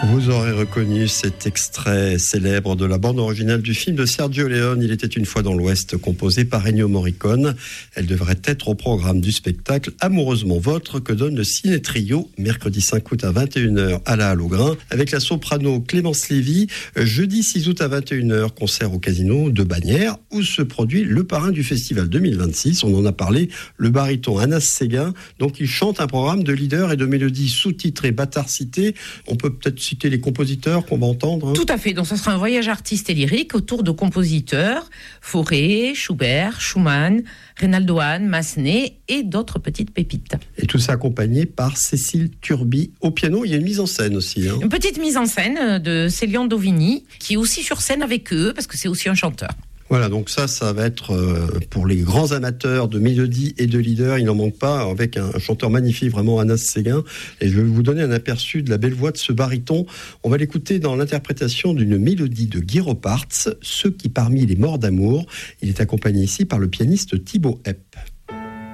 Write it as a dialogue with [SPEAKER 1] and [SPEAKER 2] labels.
[SPEAKER 1] Vous aurez reconnu cet extrait célèbre de la bande originale du film de Sergio Leone, Il était une fois dans l'Ouest, composé par Ennio Morricone. Elle devrait être au programme du spectacle Amoureusement Vôtre que donne le Ciné Trio, mercredi 5 août à 21h à la Halle aux Grains, avec la soprano Clémence Lévy. Jeudi 6 août à 21h, concert au Casino de Bagnères, où se produit le parrain du festival 2026. On en a parlé, le baryton Anas Séguin. Donc il chante un programme de leaders et de mélodies sous-titrées bâtard cité. On peut peut-être citer les compositeurs qu'on va entendre.
[SPEAKER 2] Tout à fait, donc ça sera un voyage artiste et lyrique autour de compositeurs, Fauré, Schubert, Schumann, Reynaldo Hahn, Massenet et d'autres petites pépites.
[SPEAKER 1] Et tout ça accompagné par Cécile Turbi au piano. Il y a une mise en scène aussi.
[SPEAKER 2] Une petite mise en scène de Célian Dovini, qui est aussi sur scène avec eux, parce que c'est aussi un chanteur.
[SPEAKER 1] Voilà, donc ça va être pour les grands amateurs de mélodie et de leader. Il n'en manque pas, avec un chanteur magnifique, vraiment Anas Séguin. Et je vais vous donner un aperçu de la belle voix de ce baryton. On va l'écouter dans l'interprétation d'une mélodie de Guy Repartz, Ceux qui parmi les morts d'amour. Il est accompagné ici par le pianiste Thibaut Epp.